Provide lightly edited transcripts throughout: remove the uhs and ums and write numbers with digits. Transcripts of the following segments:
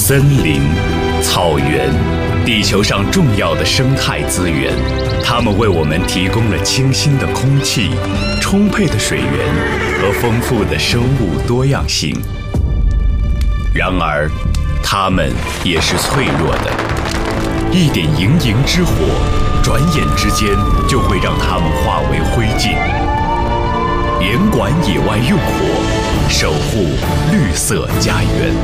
森林、草原，地球上重要的生态资源，它们为我们提供了清新的空气、充沛的水源和丰富的生物多样性。然而，它们也是脆弱的，一点营营之火，转眼之间就会让它们化为灰烬。严管野外用火，守护绿色家园。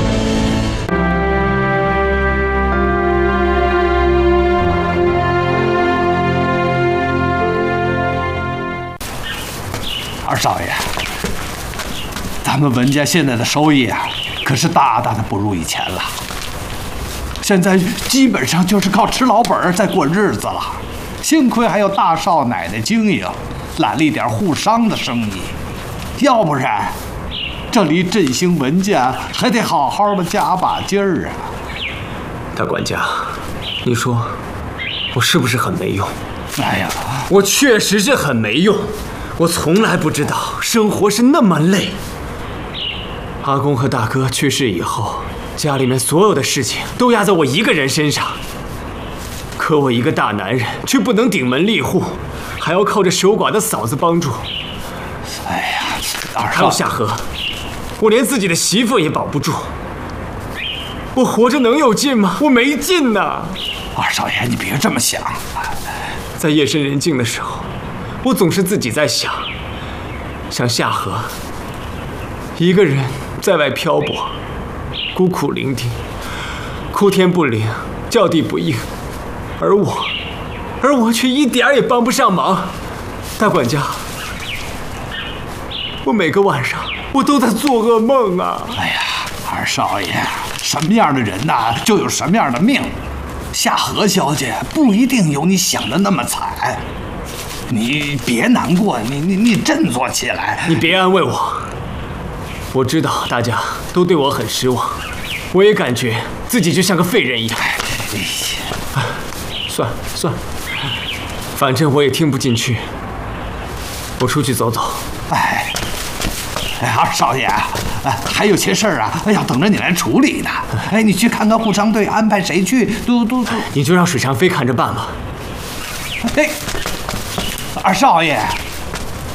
二少爷，咱们文家现在的收益啊，可是大大的不如以前了。现在基本上就是靠吃老本在过日子了。幸亏还有大少奶奶经营，揽了一点护商的生意，要不然这离振兴文家还得好好的加把劲儿啊。 大管家，你说我是不是很没用？ 哎呀， 我确实是很没用。我从来不知道生活是那么累。阿公和大哥去世以后，家里面所有的事情都压在我一个人身上。可我一个大男人却不能顶门立户，还要靠着守寡的嫂子帮助。 哎呀，二还有夏荷，我连自己的媳妇也保不住。我活着能有劲吗？我没劲呐！ 二少爷，你别这么想。 在夜深人静的时候，我总是自己在想夏荷，一个人在外漂泊，孤苦伶仃，哭天不灵，叫地不应，而我却一点也帮不上忙。大管家，我每个晚上我都在做噩梦啊！ 哎呀，二少爷，什么样的人呐，就有什么样的命。夏荷小姐不一定有你想的那么惨。你别难过，你振作起来。 你别安慰我，我知道大家都对我很失望，我也感觉自己就像个废人一样。算了，反正我也听不进去，我出去走走。 哎，二少爷，还有些事儿啊，要等着你来处理呢。哎，你去看看护商队安排谁去，都。 你就让水长飞看着办吧。 哎。二少爷，